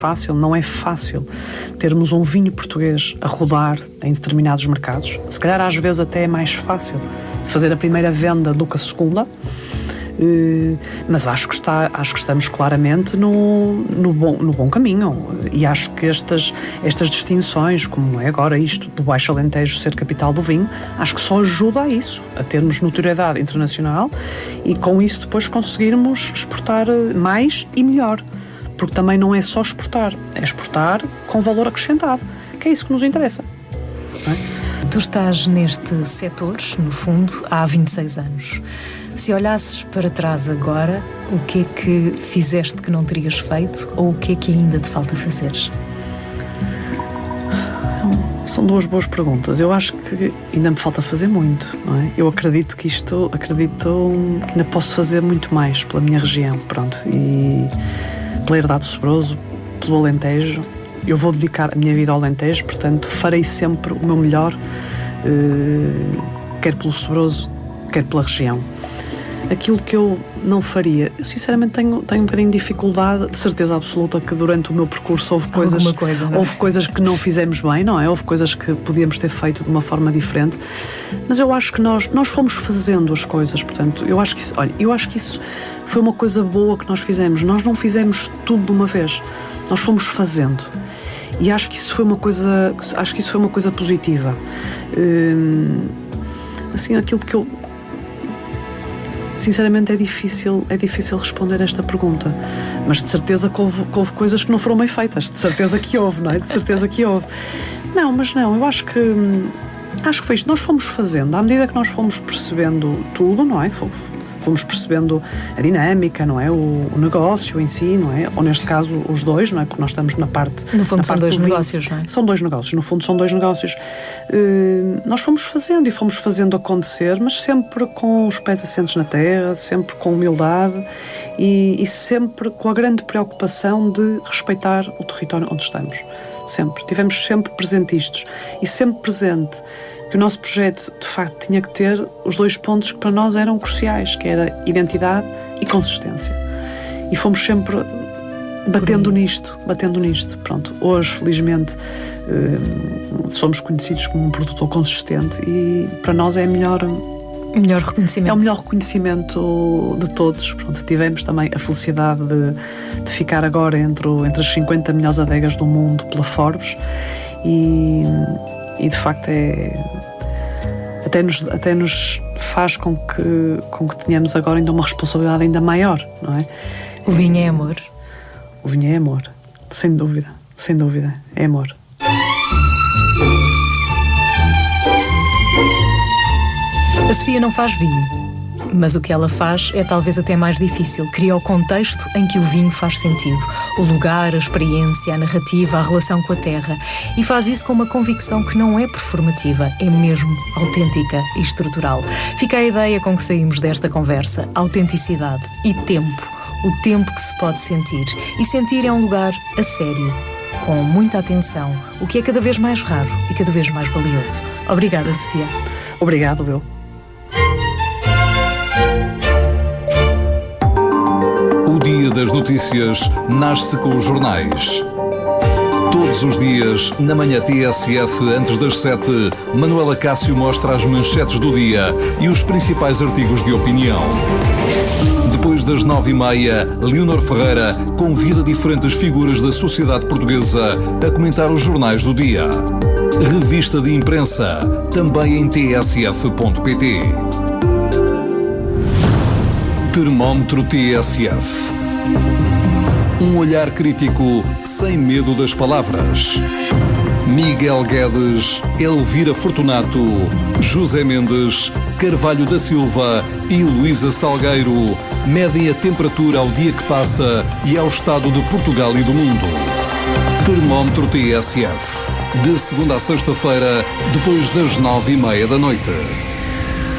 fácil, não é fácil termos um vinho português a rodar em determinados mercados. Se calhar às vezes até é mais fácil fazer a primeira venda do que a segunda, mas acho que estamos claramente no bom caminho, e acho que estas distinções, como é agora isto do Baixo Alentejo ser capital do vinho, acho que só ajuda a isso, a termos notoriedade internacional e com isso depois conseguirmos exportar mais e melhor. Porque também não é só exportar, é exportar com valor acrescentado, que é isso que nos interessa. Não é? Tu estás neste setor, no fundo, há 26 anos. Se olhasses para trás agora, o que é que fizeste que não terias feito ou o que é que ainda te falta fazer? São duas boas perguntas. Eu acho que ainda me falta fazer muito, não é? Eu acredito que ainda posso fazer muito mais pela minha região, pronto, e pela herdade do Sobroso, pelo Alentejo. Eu vou dedicar a minha vida ao Alentejo, portanto farei sempre o meu melhor, quer pelo Sobroso, quer pela região. Aquilo que eu não faria, eu sinceramente tenho um bocadinho de dificuldade, de certeza absoluta que durante o meu percurso houve coisas que não fizemos bem, não é? Houve coisas que podíamos ter feito de uma forma diferente, mas eu acho que nós fomos fazendo as coisas, portanto, eu acho que isso foi uma coisa boa que nós fizemos. Nós não fizemos tudo de uma vez, nós fomos fazendo. E acho que isso foi uma coisa positiva. Assim, aquilo que eu... Sinceramente é difícil responder esta pergunta, mas de certeza que houve coisas que não foram bem feitas, de certeza que houve, não é? De certeza que houve. Não, eu acho que foi isto. Nós fomos fazendo, à medida que nós fomos percebendo tudo, não é? Fomos percebendo a dinâmica, não é? O negócio em si, não é? Ou neste caso os dois, não é? Porque nós estamos na parte... No fundo são dois negócios, não é? São dois negócios, no fundo são dois negócios. Nós fomos fazendo acontecer, mas sempre com os pés assentes na terra, sempre com humildade e sempre com a grande preocupação de respeitar o território onde estamos. Sempre. Tivemos sempre presentes e sempre presente que o nosso projeto, de facto, tinha que ter os dois pontos que para nós eram cruciais, que era identidade e consistência. E fomos sempre batendo nisto. Pronto, hoje, felizmente, somos conhecidos como um produtor consistente e para nós é melhor reconhecimento. É o melhor reconhecimento de todos. Pronto, tivemos também a felicidade de ficar agora entre as 50 melhores adegas do mundo pela Forbes e de facto até nos faz com que tenhamos agora ainda uma responsabilidade ainda maior, não é? O vinho é amor. O vinho é amor, sem dúvida, é amor. A Sofia não faz vinho, mas o que ela faz é talvez até mais difícil. Cria o contexto em que o vinho faz sentido. O lugar, a experiência, a narrativa, a relação com a terra. E faz isso com uma convicção que não é performativa, é mesmo autêntica e estrutural. Fica a ideia com que saímos desta conversa. Autenticidade e tempo. O tempo que se pode sentir. E sentir é um lugar a sério, com muita atenção, o que é cada vez mais raro e cada vez mais valioso. Obrigada, Sofia. Obrigado, Will. O Dia das Notícias nasce com os jornais. Todos os dias, na manhã TSF, antes das 7, Manuela Cássio mostra as manchetes do dia e os principais artigos de opinião. Depois das 9h30, Leonor Ferreira convida diferentes figuras da sociedade portuguesa a comentar os jornais do dia. Revista de imprensa, também em tsf.pt. Termómetro TSF. Um olhar crítico sem medo das palavras. Miguel Guedes, Elvira Fortunato, José Mendes, Carvalho da Silva e Luísa Salgueiro medem a temperatura ao dia que passa e ao estado de Portugal e do mundo. Termómetro TSF. De segunda a sexta-feira, depois das 9h30 da noite.